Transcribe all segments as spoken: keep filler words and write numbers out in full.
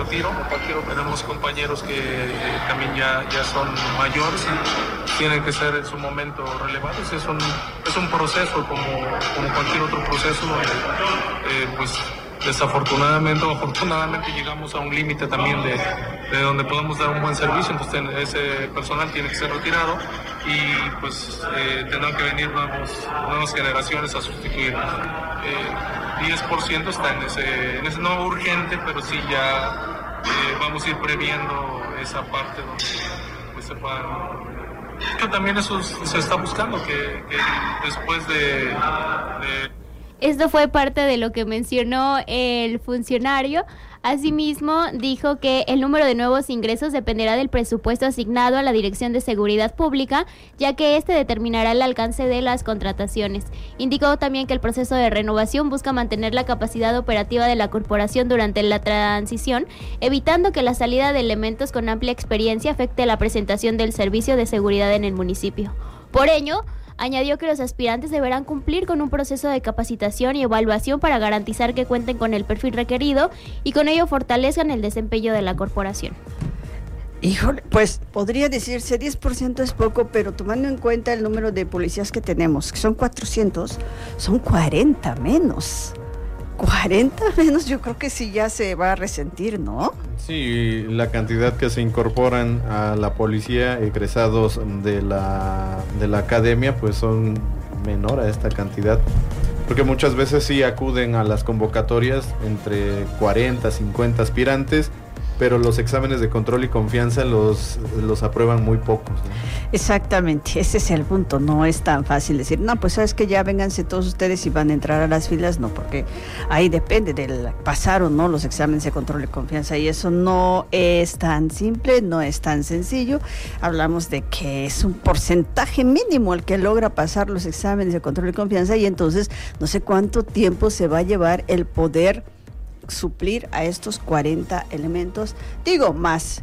retiro. Tenemos compañeros que eh, también ya, ya son mayores y tienen que ser en su momento relevados. Es un, es un proceso como, como cualquier otro proceso donde eh, pues desafortunadamente o afortunadamente llegamos a un límite también de, de donde podemos dar un buen servicio. Entonces ese personal tiene que ser retirado y pues eh, tendrán que venir nuevos, nuevas generaciones a sustituirnos. Eh, diez por ciento está en ese, en ese no urgente, pero sí ya eh, vamos a ir previendo esa parte donde pues, se puedan... Que también eso se está buscando, que, que después de... de Esto fue parte de lo que mencionó el funcionario. Asimismo, dijo que el número de nuevos ingresos dependerá del presupuesto asignado a la Dirección de Seguridad Pública, ya que este determinará el alcance de las contrataciones. Indicó también que el proceso de renovación busca mantener la capacidad operativa de la corporación durante la transición, evitando que la salida de elementos con amplia experiencia afecte la presentación del servicio de seguridad en el municipio. Por ello, añadió que los aspirantes deberán cumplir con un proceso de capacitación y evaluación para garantizar que cuenten con el perfil requerido y con ello fortalezcan el desempeño de la corporación. Híjole, pues podría decirse diez por ciento es poco, pero tomando en cuenta el número de policías que tenemos, que son cuatrocientos, son cuarenta menos. cuarenta menos, yo creo que sí ya se va a resentir, ¿no? Sí, la cantidad que se incorporan a la policía egresados de la, de la academia, pues son menor a esta cantidad. Porque muchas veces sí acuden a las convocatorias entre cuarenta, cincuenta aspirantes, pero los exámenes de control y confianza los, los aprueban muy pocos, ¿no? Exactamente, ese es el punto. No es tan fácil decir, no, pues sabes que ya vénganse todos ustedes y van a entrar a las filas, no, porque ahí depende del pasar o no los exámenes de control y confianza, y eso no es tan simple, no es tan sencillo. Hablamos de que es un porcentaje mínimo el que logra pasar los exámenes de control y confianza, y entonces no sé cuánto tiempo se va a llevar el poder suplir a estos cuarenta elementos, digo, más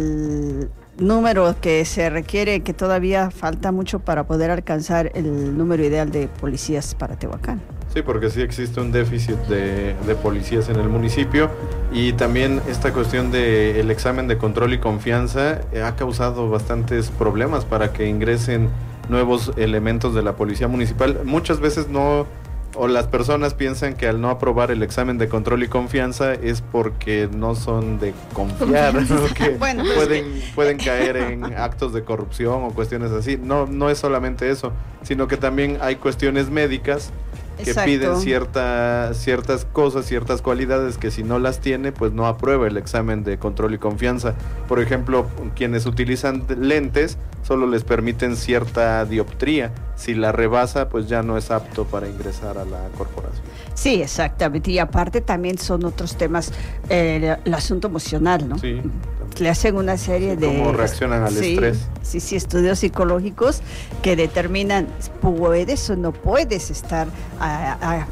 el número que se requiere, que todavía falta mucho para poder alcanzar el número ideal de policías para Tehuacán. Sí, porque sí existe un déficit de, de policías en el municipio, y también esta cuestión del examen de control y confianza ha causado bastantes problemas para que ingresen nuevos elementos de la policía municipal. Muchas veces no... o las personas piensan que al no aprobar el examen de control y confianza es porque no son de confiar, ¿no? Que bueno, pues pueden, que... pueden caer en actos de corrupción o cuestiones así. No, no es solamente eso, sino que también hay cuestiones médicas que Exacto. piden cierta, ciertas cosas, ciertas cualidades que si no las tiene, pues no aprueba el examen de control y confianza. Por ejemplo, quienes utilizan lentes solo les permiten cierta dioptría. Si la rebasa, pues ya no es apto para ingresar a la corporación. Sí, exactamente. Y aparte también son otros temas, eh, el asunto emocional, ¿no? Sí. Le hacen una serie sí, de... cómo reaccionan al sí, estrés. Sí, sí, estudios psicológicos que determinan, puedes o no puedes estar a, a,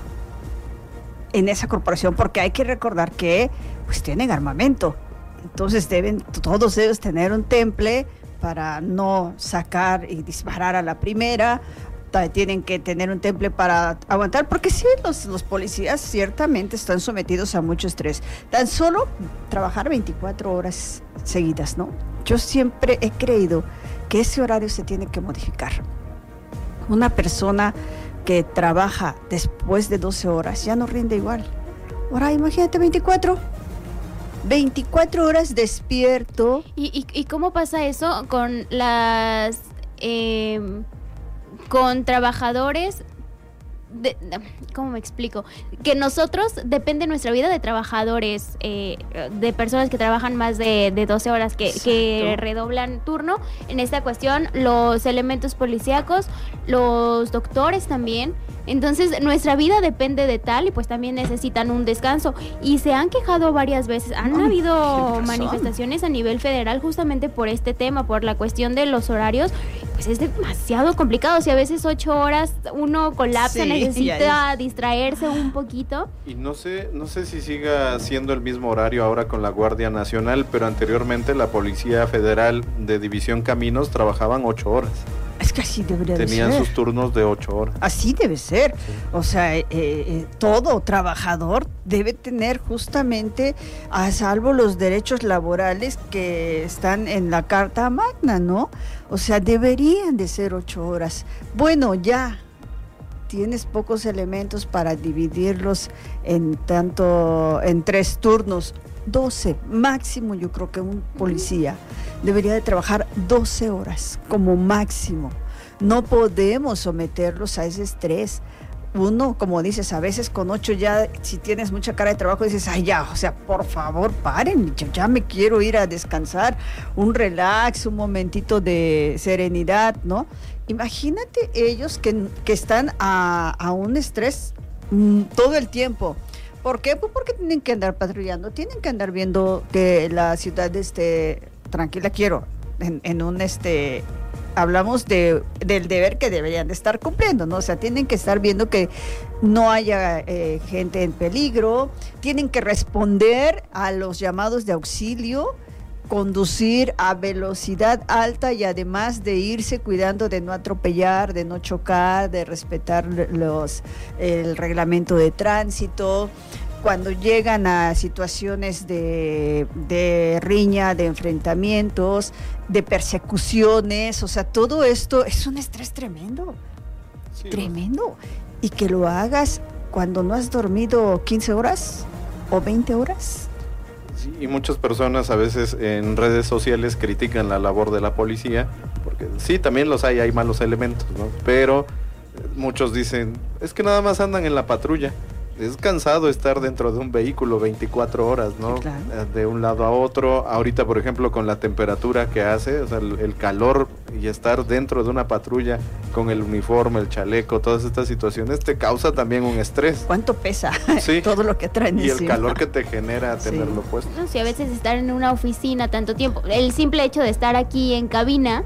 en esa corporación, porque hay que recordar que pues tienen armamento. Entonces deben, todos ellos tener un temple para no sacar y disparar a la primera. Tienen que tener un temple para aguantar, porque sí, los, los policías ciertamente están sometidos a mucho estrés. Tan solo trabajar veinticuatro horas seguidas, ¿no? Yo siempre he creído que ese horario se tiene que modificar. Una persona que trabaja después de doce horas ya no rinde igual. Ahora imagínate veinticuatro horas despierto. ¿Y, y, y cómo pasa eso con las... Eh, con trabajadores, de, ¿cómo me explico? Que nosotros, depende nuestra vida de trabajadores, eh, de personas que trabajan más de, de doce horas, que, que redoblan turno. En esta cuestión, los elementos policíacos, los doctores también. Entonces, nuestra vida depende de tal, y pues también necesitan un descanso. Y se han quejado varias veces. Han no, habido manifestaciones a nivel federal justamente por este tema, por la cuestión de los horarios. Pues es demasiado complicado. Si a veces ocho horas uno colapsa, sí, necesita distraerse un poquito. Y no sé, no sé si siga siendo el mismo horario ahora con la Guardia Nacional, pero anteriormente la Policía Federal de División Caminos trabajaban ocho horas. Es que así debería de ser. Tenían sus turnos de ocho horas. Así debe ser. Sí. O sea, eh, eh, todo trabajador debe tener justamente a salvo los derechos laborales que están en la Carta Magna, ¿no? O sea, deberían de ser ocho horas. Bueno, ya tienes pocos elementos para dividirlos en tanto, en tres turnos. doce, máximo. Yo creo que un policía debería de trabajar doce horas como máximo. No podemos someterlos a ese estrés. Uno, como dices, a veces con ocho ya, si tienes mucha cara de trabajo, dices, ay ya, o sea, por favor, paren, yo ya me quiero ir a descansar, un relax, un momentito de serenidad, ¿no? Imagínate ellos que, que están a, a un estrés mm, todo el tiempo. ¿Por qué? Pues porque tienen que andar patrullando, tienen que andar viendo que la ciudad esté tranquila. Quiero, en, en un este, hablamos de del deber que deberían de estar cumpliendo, ¿no? O sea, tienen que estar viendo que no haya eh, gente en peligro, tienen que responder a los llamados de auxilio, conducir a velocidad alta y además de irse cuidando de no atropellar, de no chocar, de respetar los el reglamento de tránsito. Cuando llegan a situaciones de, de riña, de enfrentamientos, de persecuciones, o sea, todo esto es un estrés tremendo, sí, tremendo. Y que lo hagas cuando no has dormido quince horas o veinte horas. Sí, y muchas personas a veces en redes sociales critican la labor de la policía, porque sí, también los hay, hay malos elementos, ¿no? Pero muchos dicen, es que nada más andan en la patrulla. Es cansado estar dentro de un vehículo veinticuatro horas, ¿no? Claro. De un lado a otro. Ahorita, por ejemplo, con la temperatura que hace, o sea, el, el calor y estar dentro de una patrulla con el uniforme, el chaleco, todas estas situaciones te causa también un estrés. ¿Cuánto pesa? Sí. Todo lo que traen y encima. El calor que te genera tenerlo sí. puesto. No, si a veces estar en una oficina tanto tiempo, el simple hecho de estar aquí en cabina,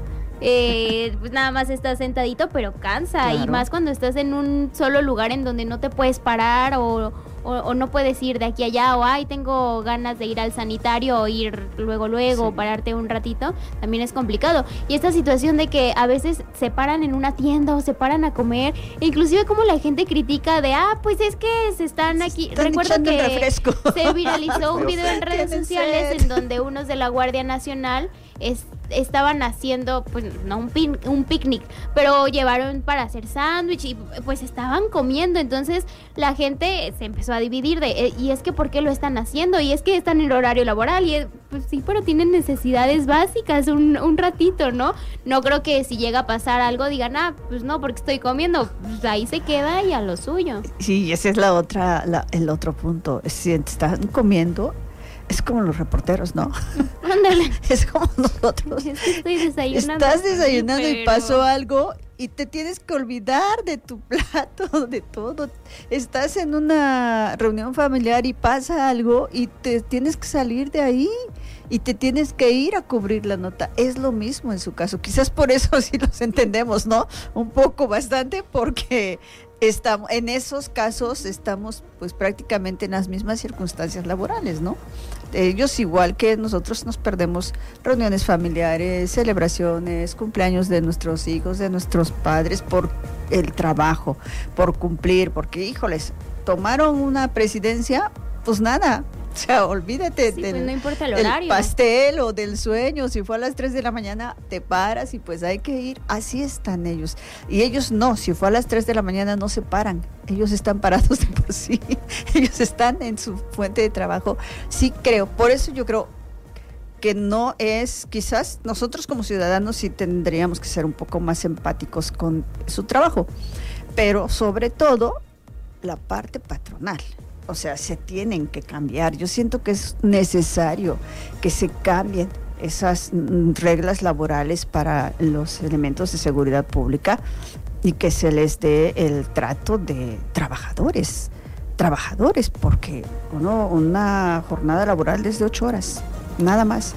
eh, pues nada más estás sentadito, pero cansa, claro. Y más cuando estás en un solo lugar en donde no te puedes parar o, o, o no puedes ir de aquí a allá, o ay, tengo ganas de ir al sanitario o ir luego luego, sí. pararte un ratito, también es complicado. Y esta situación de que a veces se paran en una tienda o se paran a comer, inclusive como la gente critica de, ah, pues es que se están aquí, están recuerdo que se viralizó Dios un video en redes sociales sed. en donde unos de la Guardia Nacional es, estaban haciendo, pues no un, pin, un picnic, pero llevaron para hacer sándwich y pues estaban comiendo. Entonces la gente se empezó a dividir de, eh, y es que ¿por qué lo están haciendo? Y es que están en horario laboral y es, pues sí, pero tienen necesidades básicas, un, un ratito, ¿no? No creo que si llega a pasar algo digan, ah, pues no, porque estoy comiendo, pues ahí se queda y a lo suyo. Sí, ese es la otra, la, el otro punto. Si están comiendo, es como los reporteros, ¿no? Ándale. Es como nosotros. Es que estoy desayunando. Estás desayunando pero... y pasó algo y te tienes que olvidar de tu plato, de todo. Estás en una reunión familiar y pasa algo y te tienes que salir de ahí y te tienes que ir a cubrir la nota. Es lo mismo en su caso. Quizás por eso sí los entendemos, ¿no? Un poco, bastante, porque estamos en esos casos estamos pues prácticamente en las mismas circunstancias laborales, ¿no? Ellos igual que nosotros nos perdemos reuniones familiares, celebraciones, cumpleaños de nuestros hijos, de nuestros padres por el trabajo, por cumplir, porque híjoles, tomaron una presidencia, pues nada. O sea, olvídate sí, del, pues no importa el horario, del pastel o del sueño. Si fue a las tres de la mañana, te paras y pues hay que ir. Así están ellos. Y ellos no, si fue a las tres de la mañana no se paran. Ellos están parados de por sí. Ellos están en su fuente de trabajo. Sí creo, por eso yo creo que no es, quizás nosotros como ciudadanos sí tendríamos que ser un poco más empáticos con su trabajo. Pero sobre todo la parte patronal. O sea, se tienen que cambiar. Yo siento que es necesario que se cambien esas reglas laborales para los elementos de seguridad pública y que se les dé el trato de trabajadores, trabajadores, porque uno, una jornada laboral es de ocho horas, nada más.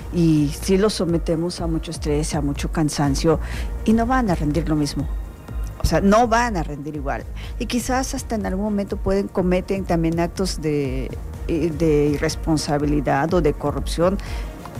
Y sí los sometemos a mucho estrés, a mucho cansancio y no van a rendir lo mismo. O sea, no van a rendir igual. Y quizás hasta en algún momento pueden cometen también actos de, de irresponsabilidad o de corrupción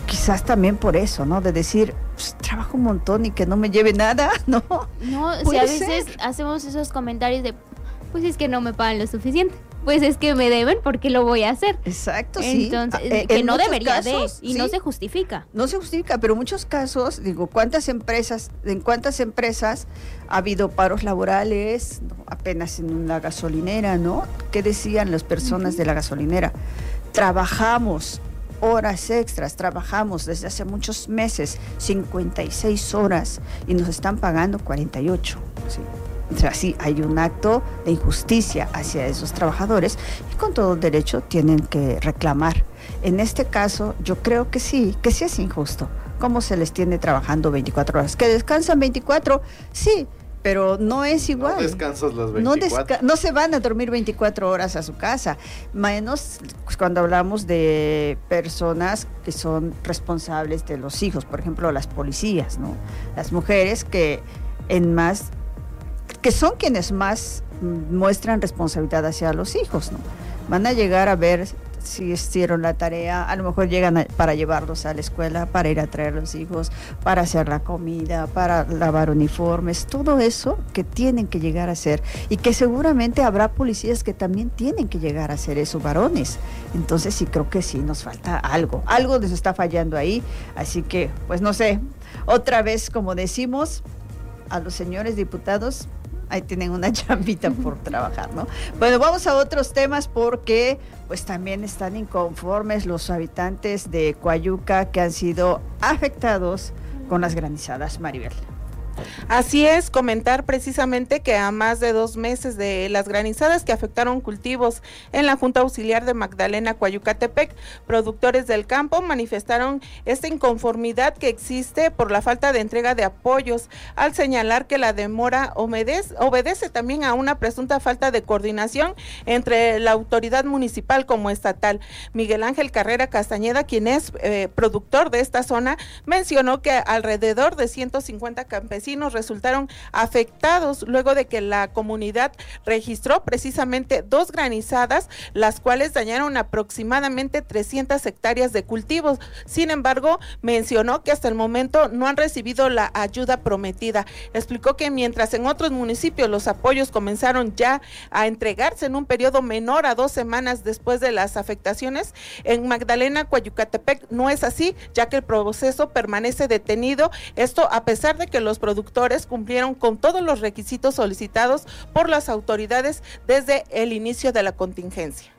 quizás también por eso, ¿no? De decir, pues, trabajo un montón y que no me lleve nada, ¿no? No, si Puede a veces ser. hacemos esos comentarios de, pues es que no me pagan lo suficiente, pues es que me deben, ¿por qué lo voy a hacer? Exacto, sí. Entonces, Ah, eh, que en no muchos debería casos, de, y sí. no se justifica. No se justifica, pero en muchos casos, digo, ¿cuántas empresas, en cuántas empresas ha habido paros laborales? ¿No? Apenas en una gasolinera, ¿no? ¿Qué decían las personas uh-huh. de la gasolinera? Trabajamos horas extras, trabajamos desde hace muchos meses, cincuenta y seis horas, y nos están pagando cuarenta y ocho, ¿sí? O sea, sí, hay un acto de injusticia hacia esos trabajadores y con todo derecho tienen que reclamar. En este caso, yo creo que sí, que sí es injusto. ¿Cómo se les tiene trabajando veinticuatro horas? ¿Que descansan veinticuatro? Sí, pero no es igual. No descansas las No, veinticuatro. desca- no se van a dormir veinticuatro horas a su casa, menos pues, cuando hablamos de personas que son responsables de los hijos, por ejemplo, las policías, ¿no? Las mujeres que en más que son quienes más muestran responsabilidad hacia los hijos, ¿no? Van a llegar a ver si hicieron la tarea, a lo mejor llegan a, para llevarlos a la escuela, para ir a traer a los hijos, para hacer la comida, para lavar uniformes, todo eso que tienen que llegar a hacer y que seguramente habrá policías que también tienen que llegar a hacer eso, varones. Entonces sí creo que sí nos falta algo, algo les está fallando ahí, así que pues no sé, otra vez como decimos a los señores diputados, ahí tienen una chambita por trabajar, ¿no? Bueno, vamos a otros temas porque pues también están inconformes los habitantes de Coayuca que han sido afectados con las granizadas, Maribel. Así es, comentar precisamente que a más de dos meses de las granizadas que afectaron cultivos en la Junta Auxiliar de Magdalena, Coayucatepec, productores del campo manifestaron esta inconformidad que existe por la falta de entrega de apoyos, al señalar que la demora obedece, obedece también a una presunta falta de coordinación entre la autoridad municipal como estatal. Miguel Ángel Carrera Castañeda, quien es eh, productor de esta zona, mencionó que alrededor de ciento cincuenta campesinos resultaron afectados luego de que la comunidad registró precisamente dos granizadas, las cuales dañaron aproximadamente trescientas hectáreas de cultivos. Sin embargo, mencionó que hasta el momento no han recibido la ayuda prometida. Explicó que mientras en otros municipios los apoyos comenzaron ya a entregarse en un periodo menor a dos semanas después de las afectaciones, en Magdalena, Coayucatepec no es así, ya que el proceso permanece detenido, esto a pesar de que los productores cumplieron con todos los requisitos solicitados por las autoridades desde el inicio de la contingencia.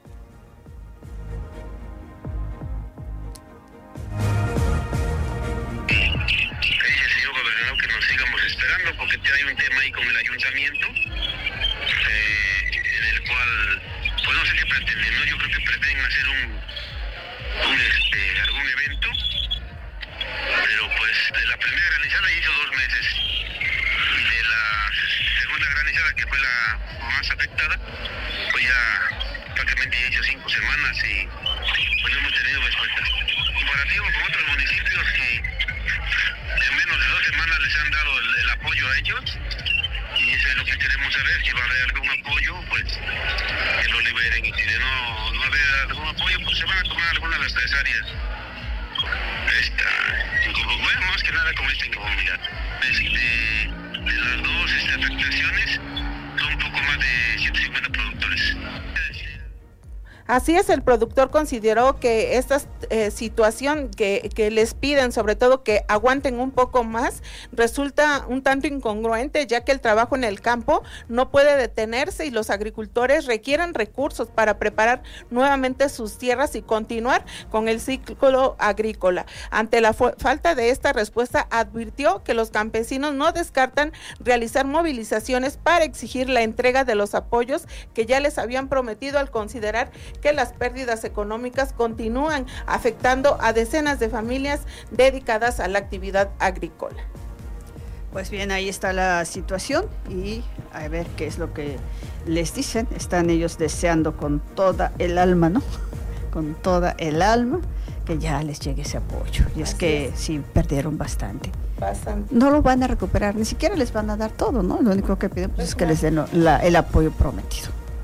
Porque hay un tema ahí con el ayuntamiento, eh, en el cual, pues no sé qué pretenden, ¿no? Yo creo que pretenden hacer un, un este, algún evento, pero pues de la primera granizada hizo dos meses, y de la segunda granizada, que fue la más afectada, pues ya prácticamente ya hizo cinco semanas y pues no hemos tenido respuesta. Comparativo con otros municipios que en menos de dos semanas les han dado el, el apoyo a ellos, y eso es lo que queremos saber, si va a haber algún apoyo, pues que lo liberen, y si de no, no haber algún apoyo, pues se van a tomar algunas de las tres áreas. Esta, bueno, más que nada con esta inconformidad. De, de las dos este, afectaciones, son un poco más de ciento cincuenta productores. Así es, el productor consideró que esta eh, situación que, que les piden, sobre todo que aguanten un poco más, resulta un tanto incongruente, ya que el trabajo en el campo no puede detenerse y los agricultores requieren recursos para preparar nuevamente sus tierras y continuar con el ciclo agrícola. Ante la falta de esta respuesta, advirtió que los campesinos no descartan realizar movilizaciones para exigir la entrega de los apoyos que ya les habían prometido, al considerar que las pérdidas económicas continúan afectando a decenas de familias dedicadas a la actividad agrícola. Pues bien, ahí está la situación y a ver qué es lo que les dicen. Están ellos deseando con toda el alma, ¿no? Con toda el alma que ya les llegue ese apoyo. Y es Así que es. sí, perdieron bastante. Bastante. No lo van a recuperar, ni siquiera les van a dar todo, ¿no? Lo único que piden pues, es que les den la, el apoyo prometido.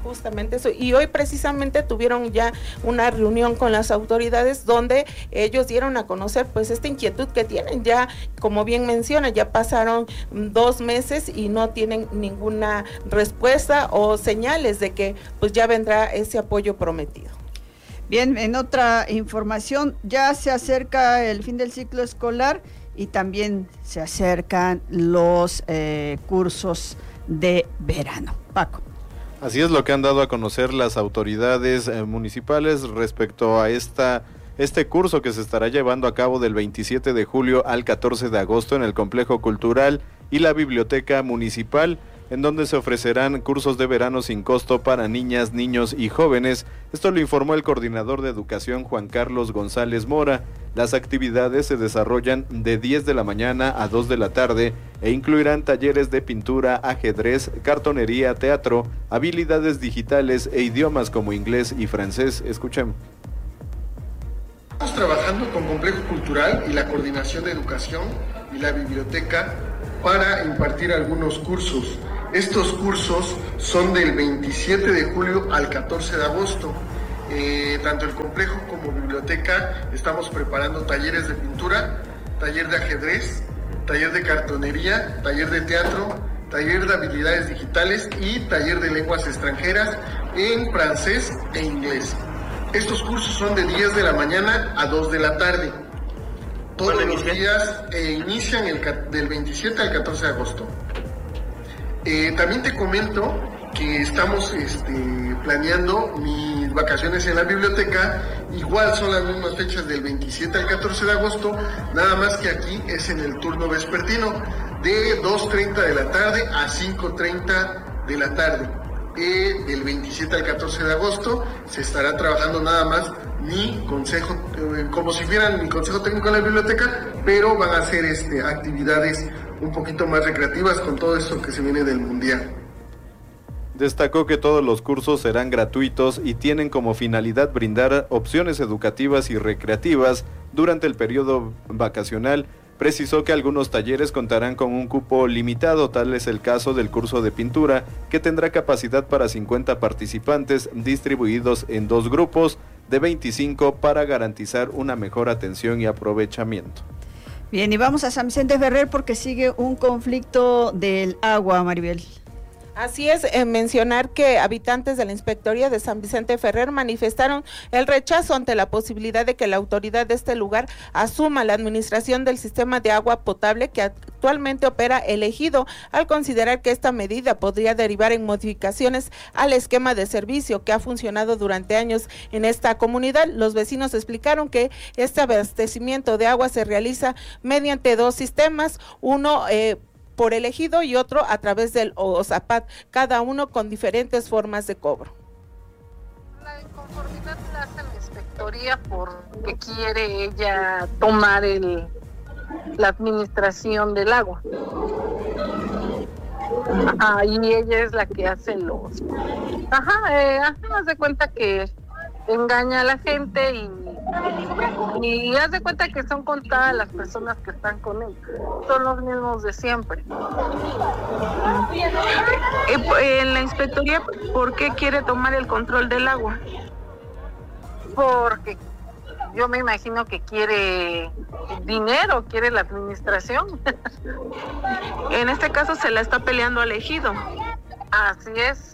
Justamente eso, y hoy precisamente tuvieron ya una reunión con las autoridades donde ellos dieron a conocer pues esta inquietud que tienen. Ya, como bien menciona, ya pasaron dos meses y no tienen ninguna respuesta o señales de que pues ya vendrá ese apoyo prometido. Bien, en otra información, ya se acerca el fin del ciclo escolar y también se acercan los eh, cursos de verano. Paco. Así es lo que han dado a conocer las autoridades eh, municipales respecto a esta este curso que se estará llevando a cabo del veintisiete de julio al catorce de agosto en el Complejo Cultural y la Biblioteca Municipal, en donde se ofrecerán cursos de verano sin costo para niñas, niños y jóvenes. Esto lo informó el coordinador de educación Juan Carlos González Mora. Las actividades se desarrollan de diez de la mañana a dos de la tarde e incluirán talleres de pintura, ajedrez, cartonería, teatro, habilidades digitales e idiomas como inglés y francés. Escuchemos. Estamos trabajando con Complejo Cultural y la Coordinación de Educación y la Biblioteca para impartir algunos cursos. Estos cursos son del veintisiete de julio al catorce de agosto. Eh, tanto el complejo como biblioteca estamos preparando talleres de pintura, taller de ajedrez, taller de cartonería, taller de teatro, taller de habilidades digitales y taller de lenguas extranjeras en francés e inglés. Estos cursos son de diez de la mañana a dos de la tarde. Todos los días eh, inician el, del veintisiete al catorce de agosto. Eh, también te comento que estamos este, planeando mis vacaciones en la biblioteca. Igual son las mismas fechas del veintisiete al catorce de agosto, nada más que aquí es en el turno vespertino, de dos treinta de la tarde a cinco treinta de la tarde. Eh, del veintisiete al catorce de agosto se estará trabajando nada más mi consejo, eh, como si vieran mi consejo técnico en la biblioteca, pero van a ser este, actividades un poquito más recreativas con todo esto que se viene del mundial. Destacó que todos los cursos serán gratuitos y tienen como finalidad brindar opciones educativas y recreativas durante el periodo vacacional. Precisó que algunos talleres contarán con un cupo limitado, tal es el caso del curso de pintura, que tendrá capacidad para cincuenta participantes distribuidos en dos grupos de veinticinco para garantizar una mejor atención y aprovechamiento. Bien, y vamos a San Vicente Ferrer porque sigue un conflicto del agua, Maribel. Así es, en mencionar que habitantes de la Inspectoría de San Vicente Ferrer manifestaron el rechazo ante la posibilidad de que la autoridad de este lugar asuma la administración del sistema de agua potable que actualmente opera el ejido, al considerar que esta medida podría derivar en modificaciones al esquema de servicio que ha funcionado durante años en esta comunidad. Los vecinos explicaron que este abastecimiento de agua se realiza mediante dos sistemas, uno eh, por el ejido y otro a través del OZAPAT, cada uno con diferentes formas de cobro. La inconformidad la hace la inspectoría porque quiere ella tomar el la administración del agua. Ajá, y ella es la que hace los... Ajá, eh, haz de cuenta que engaña a la gente y, y haz de cuenta que son contadas las personas que están con él, son los mismos de siempre. En la inspectoría, ¿por qué quiere tomar el control del agua? Porque yo me imagino que quiere dinero, quiere la administración. En este caso se la está peleando al ejido. Así es.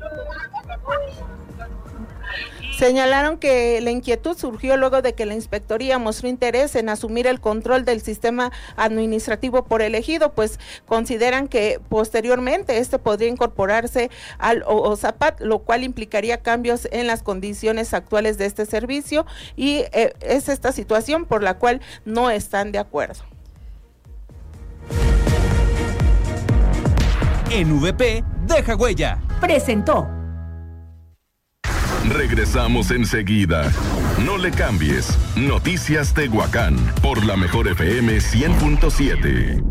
Señalaron que la inquietud surgió luego de que la inspectoría mostró interés en asumir el control del sistema administrativo por el ejido, pues consideran que posteriormente este podría incorporarse al OZAPAT, lo cual implicaría cambios en las condiciones actuales de este servicio, y eh, es esta situación por la cual no están de acuerdo. En V P, deja huella. Presentó. Regresamos enseguida. No le cambies. Noticias Tehuacán por la mejor F M cien punto siete.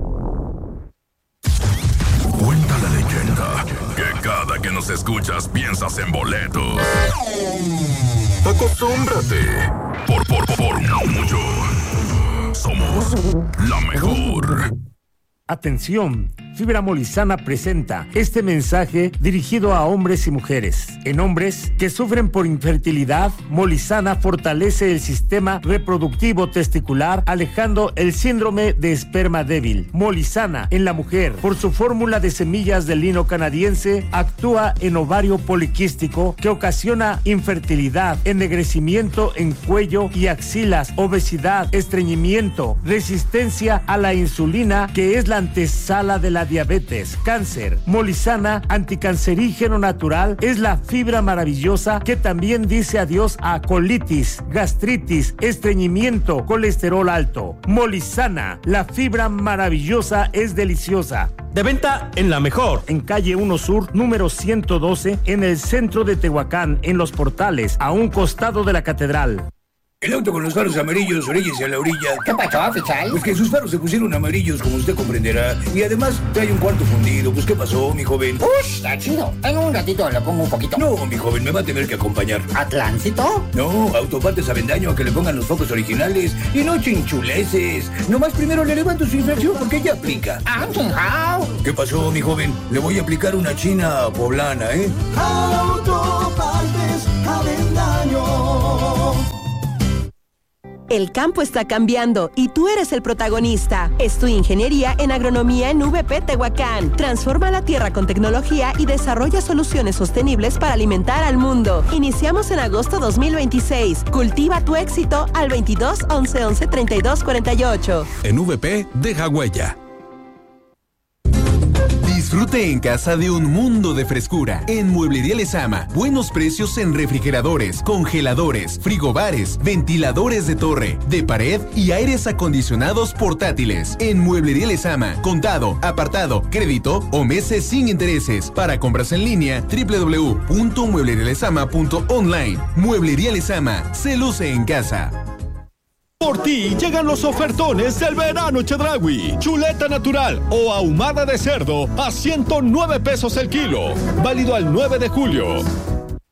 Cuenta la leyenda que cada que nos escuchas piensas en boletos. Acostúmbrate. Por, por, por mucho. Somos la mejor. Atención, Fibra Molizana presenta este mensaje dirigido a hombres y mujeres. En hombres que sufren por infertilidad, Molizana fortalece el sistema reproductivo testicular, alejando el síndrome de esperma débil. Molizana en la mujer, por su fórmula de semillas de lino canadiense, actúa en ovario poliquístico que ocasiona infertilidad, ennegrecimiento en cuello y axilas, obesidad, estreñimiento, resistencia a la insulina, que es la antesala de la diabetes, cáncer. Molizana, anticancerígeno natural, es la fibra maravillosa que también dice adiós a colitis, gastritis, estreñimiento, colesterol alto. Molizana, la fibra maravillosa, es deliciosa. De venta en La Mejor, en calle uno Sur, número ciento doce, en el centro de Tehuacán, en Los Portales, a un costado de la catedral. El auto con los faros amarillos, orillas a la orilla. ¿Qué pasó, oficial? Pues que sus faros se pusieron amarillos, como usted comprenderá. Y además trae un cuarto fundido. Pues, ¿qué pasó, mi joven? ¡Ush! Está chido. En un ratito le pongo un poquito. No, mi joven, me va a tener que acompañar. ¿A Tránsito? No, Autopartes Avendaño, a que le pongan los focos originales. Y no chinchuleces. Nomás primero le levanto su inflación porque ya aplica. ¿Qué pasó, mi joven? Le voy a aplicar una china poblana, ¿eh? Autopartes Avendaño. El campo está cambiando y tú eres el protagonista. Estudia ingeniería en agronomía en V P Tehuacán. Transforma la tierra con tecnología y desarrolla soluciones sostenibles para alimentar al mundo. Iniciamos en agosto dos mil veintiséis. Cultiva tu éxito al veintidós once once treinta y dos cuarenta y ocho. En V P, deja huella. Disfrute en casa de un mundo de frescura. En Mueblería Lezama, buenos precios en refrigeradores, congeladores, frigobares, ventiladores de torre, de pared y aires acondicionados portátiles. En Mueblería Lezama, contado, apartado, crédito o meses sin intereses. Para compras en línea, doble u doble u doble u punto mueblería lezama punto online. Mueblería Lezama, se luce en casa. Por ti llegan los ofertones del verano Chedraui. Chuleta natural o ahumada de cerdo a ciento nueve pesos el kilo. Válido al nueve de julio.